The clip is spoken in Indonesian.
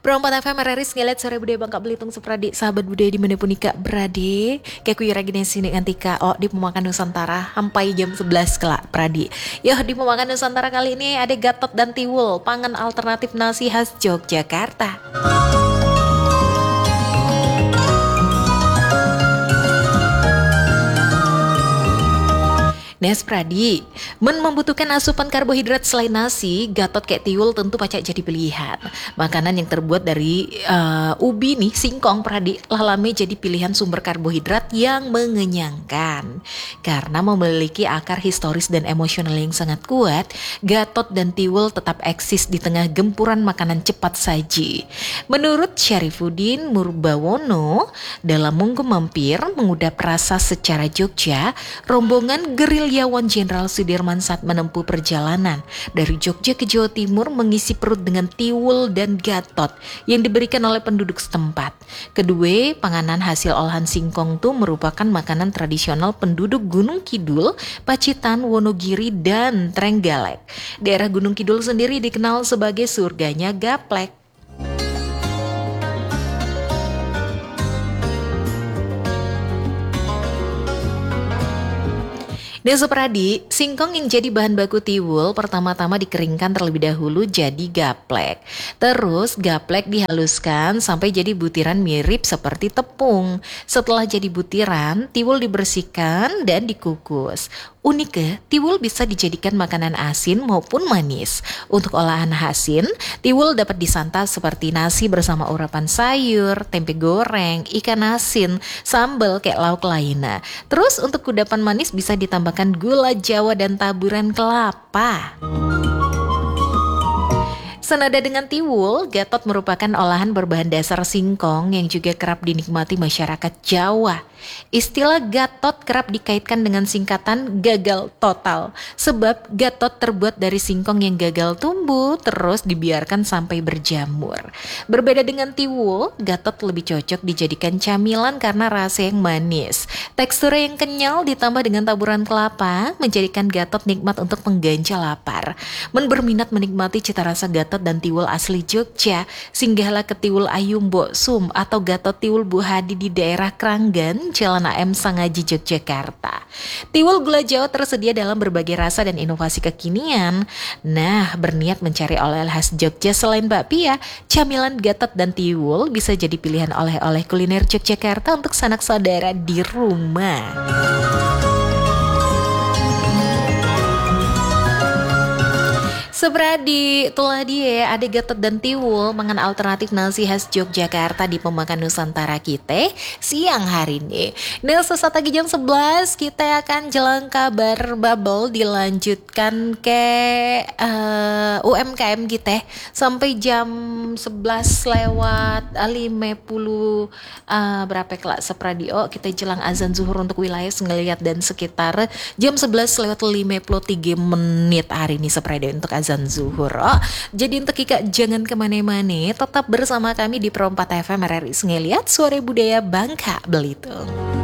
Berempat FM RRI ngelet sore budaya Bangka Belitung Supradi sahabat budaya dimanapun ika berade. Kayak kuyu ragi sini dengan tika di Pemakan Nusantara sampai jam 11 kelak Pradi. Yo di Pemakan Nusantara kali ini ada gatot dan tiwul, pangan alternatif nasi khas Yogyakarta. Nes Pradi, membutuhkan asupan karbohidrat selain nasi, gatot kayak tiwul tentu pacak jadi pilihan. Makanan yang terbuat dari ubi nih, singkong Pradi, lalame jadi pilihan sumber karbohidrat yang mengenyangkan. Karena memiliki akar historis dan emosional yang sangat kuat, gatot dan tiwul tetap eksis di tengah gempuran makanan cepat saji. Menurut Syarifuddin Murbawono, dalam Monggo Mampir mengudap rasa secara Jogja, rombongan gerilyawan Jenderal Sudirman saat menempuh perjalanan dari Jogja ke Jawa Timur mengisi perut dengan tiwul dan gatot yang diberikan oleh penduduk setempat. Kedua, panganan hasil olahan singkong itu merupakan makanan tradisional penduduk Gunung Kidul, Pacitan, Wonogiri, dan Trenggalek. Daerah Gunung Kidul sendiri dikenal sebagai surganya gaplek. Dan Supradi, singkong yang jadi bahan baku tiwul pertama-tama dikeringkan terlebih dahulu jadi gaplek. Terus gaplek dihaluskan sampai jadi butiran mirip seperti tepung. Setelah jadi butiran, tiwul dibersihkan dan dikukus. Uniknya, tiwul bisa dijadikan makanan asin maupun manis. Untuk olahan asin, tiwul dapat disantap seperti nasi bersama urapan sayur, tempe goreng, ikan asin, sambal kayak lauk lainnya. Terus untuk kudapan manis bisa ditambahkan gula Jawa dan taburan kelapa. Senada dengan tiwul, gatot merupakan olahan berbahan dasar singkong yang juga kerap dinikmati masyarakat Jawa. Istilah gatot kerap dikaitkan dengan singkatan gagal total, sebab gatot terbuat dari singkong yang gagal tumbuh terus dibiarkan sampai berjamur. Berbeda dengan tiwul, gatot lebih cocok dijadikan camilan karena rasa yang manis. Teksturnya yang kenyal ditambah dengan taburan kelapa menjadikan gatot nikmat untuk mengganjal lapar. Berminat menikmati cita rasa gatot dan tiwul asli Jogja, singgahlah ke Tiwul Ayum Mbok Sum atau Gatot Tiwul Bu Hadi di daerah Kranggan, Jalan AM Sangaji, Yogyakarta. Tiwul gula Jawa tersedia dalam berbagai rasa dan inovasi kekinian. Nah, berniat mencari oleh-oleh khas Jogja selain bakpia, camilan gatot dan tiwul bisa jadi pilihan oleh-oleh kuliner Yogyakarta untuk sanak saudara di rumah. Sebradi, itulah dia ada gatot dan tiwul, mangan alternatif nasi khas Yogyakarta di Pemakan Nusantara kita siang hari ini. Nah, sesaat lagi jam 11 kita akan jelang kabar bubble dilanjutkan ke UMKM kita sampai jam 11 lewat 50 berapa kelak Sepradi. Kita jelang azan zuhur untuk wilayah Senggeliat dan sekitar jam 11 lewat 53 menit hari ini Sepradi untuk azan zuhur. Jadi untuk Ika jangan kemana-mana, tetap bersama kami di Pro 4 FM RRI Senggeliat, suara budaya Bangka Belitung.